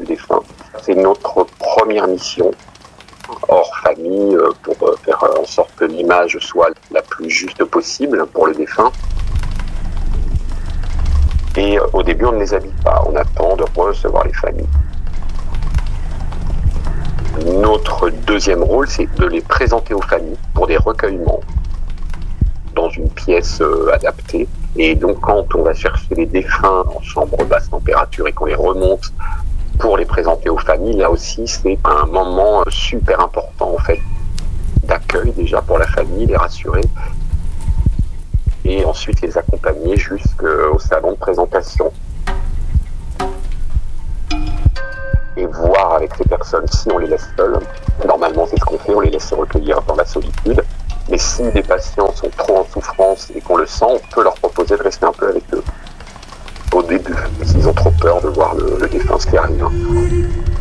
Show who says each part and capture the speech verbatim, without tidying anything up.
Speaker 1: défunt. C'est notre première mission hors famille pour faire en sorte que l'image soit la plus juste possible pour le défunt. Et au début, on ne les habille pas, on attend de recevoir les familles. Notre deuxième rôle, c'est de les présenter aux familles pour des recueillements dans une pièce euh, adaptée. Et donc, quand on va chercher les défunts en chambre basse température et qu'on les remonte pour les présenter aux familles, là aussi, c'est un moment super important, en fait, d'accueil déjà pour la famille, les rassurer. Et ensuite les accompagner jusqu'au salon de présentation. Et voir avec ces personnes si on les laisse seules. Normalement, c'est ce qu'on fait, on les laisse se recueillir dans la solitude. Mais si les patients sont trop en souffrance et qu'on le sent, on peut leur proposer de rester un peu avec eux au début, s'ils ont trop peur de voir le, le défunt ce qui arrive.